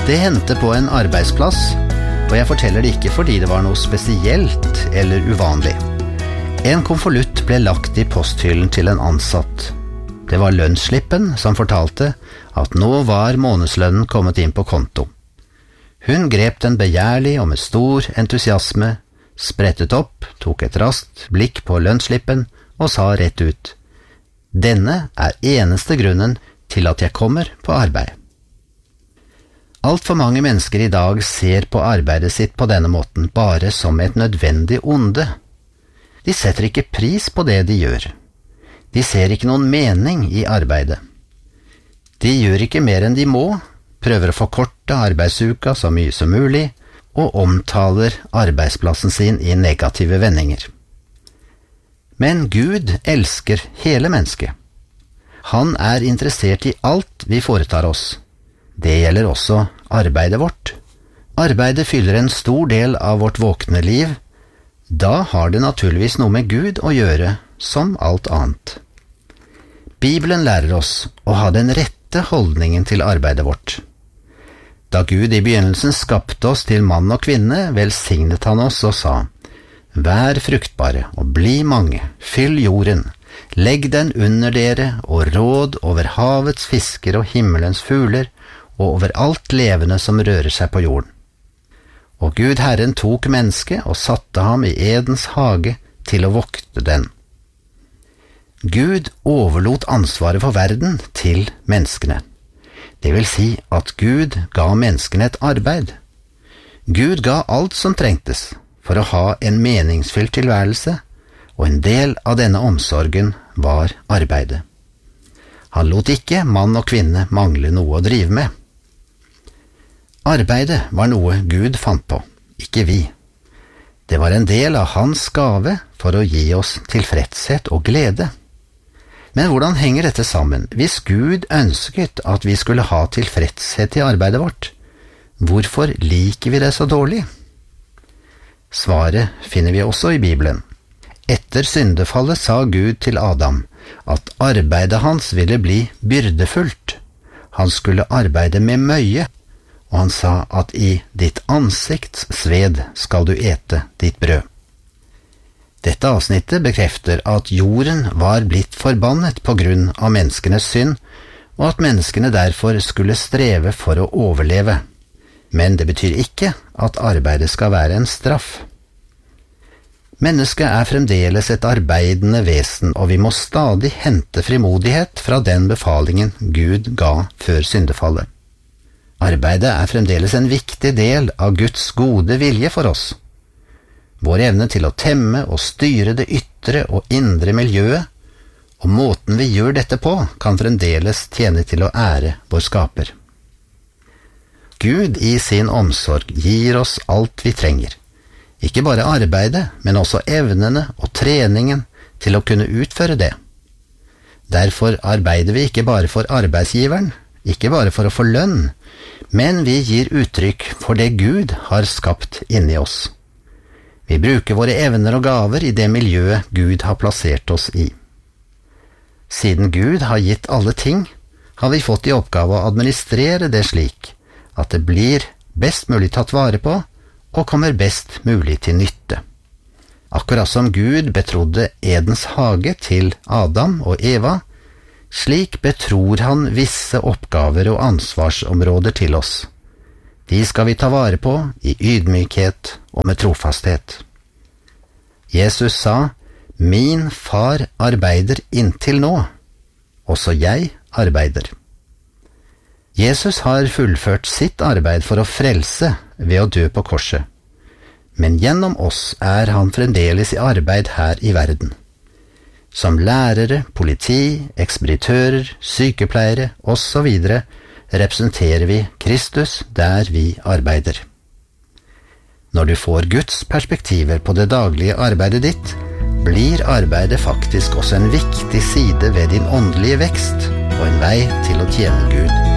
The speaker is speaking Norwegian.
Det hendte på en arbeidsplass, og jeg forteller det ikke fordi det var noe spesielt eller uvanlig. En konvolutt ble lagt i posthyllen til en ansatt. Det var lønnsslippen som fortalte at nå var månedslønnen kommet inn på konto. Hun grep den begjærlig og med stor entusiasme, sprettet opp, tok et raskt blikk på lønnsslippen og sa rett ut: «Denne er eneste grunnen til at jeg kommer på arbeid.» Alt for mange mennesker i dag ser på arbeidet sitt på denne måten bare som et nødvendig onde. De setter ikke pris på det de gjør. De ser ikke noen mening i arbeidet. De gjør ikke mer enn de må, prøver å forkorte arbeidsuka så mye som mulig, og omtaler arbeidsplassen sin i negative vendinger. Men Gud elsker hele mennesket. Han er interessert i alt vi foretar oss. Det gjelder også arbeidet vårt. Arbeidet fyller en stor del av vårt våkne liv. Da har det naturligvis noe med Gud å gjøre, som alt annet. Bibelen lærer oss å ha den rette holdningen til arbeidet vårt. Da Gud i begynnelsen skapte oss til mann og kvinne, velsignet han oss og sa: «Vær fruktbare og bli mange, fyll jorden, legg den under dere og råd over havets fisker og himmelens fugler og over alt levende som rører seg på jorden.» Og Gud Herren tok mennesket og satte ham i Edens hage til å vokte den. Gud overlot ansvaret for verden til menneskene. Det vil si at Gud ga menneskene et arbeid. Gud ga alt som trengtes for å ha en meningsfylt tilværelse, og en del av denne omsorgen var arbeidet. Han lot ikke mann og kvinne mangle noe å drive med. Arbeidet var noe Gud fant på, ikke vi. Det var en del av hans gave for å gi oss tilfredshet og glede. Men hvordan henger dette sammen? Hvis Gud ønsket at vi skulle ha tilfredshet i arbeidet vårt, hvorfor liker vi det så dårlig? Svaret finner vi også i Bibelen. Etter syndefallet sa Gud til Adam at arbeidet hans ville bli byrdefullt. Han skulle arbeide med møye, og han sa at i ditt ansikts sved skal du ete ditt brød. Dette avsnittet bekrefter at jorden var blitt forbannet på grunn av menneskenes synd, og at menneskene derfor skulle streve for å overleve. Men det betyr ikke at arbeidet skal være en straff. Mennesket er fremdeles et arbeidende vesen, og vi må stadig hente frimodighet fra den befalingen Gud ga før syndefallet. Arbeidet er fremdeles en viktig del av Guds gode vilje for oss. Vår evne til å temme og styre det ytre og indre miljøet, og måten vi gjør dette på, kan fremdeles tjene til å ære vår skaper. Gud i sin omsorg gir oss alt vi trenger. Ikke bare arbeidet, men også evnene og treningen til å kunne utføre det. Derfor arbeider vi ikke bare for arbeidsgiveren, ikke bare for å få lønn, men vi gir uttrykk for det Gud har skapt inni oss. Vi bruker våre evner og gaver i det miljøet Gud har plassert oss i. Siden Gud har gitt alle ting, har vi fått i oppgave å administrere det slik at det blir best mulig tatt vare på og kommer best mulig til nytte. Akkurat som Gud betrodde Edens hage til Adam og Eva, slik betror han visse oppgaver og ansvarsområder til oss. De skal vi ta vare på i ydmykhet og med trofasthet. Jesus sa: «Min far arbeider inntil nå, også jeg arbeider.» Jesus har fullført sitt arbeid for å frelse ved å dø på korset, men gjennom oss er han fremdeles i arbeid her i verden. Som lærere, politi, ekspeditører, sykepleiere osv. representerer vi Kristus der vi arbeider. Når du får Guds perspektiver på det daglige arbeidet ditt, blir arbeidet faktisk også en viktig side ved din åndelige vekst og en vei til å tjene Gud.